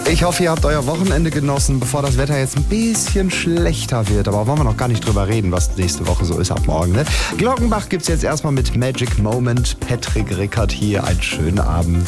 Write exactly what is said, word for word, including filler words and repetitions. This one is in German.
Ich hoffe, ihr habt euer Wochenende genossen, bevor das Wetter jetzt ein bisschen schlechter wird. Aber wollen wir noch gar nicht drüber reden, was nächste Woche so ist ab morgen. Ne? Glockenbach gibt's jetzt erstmal mit Magic Moment. Patrick Rickert hier. Einen schönen Abend.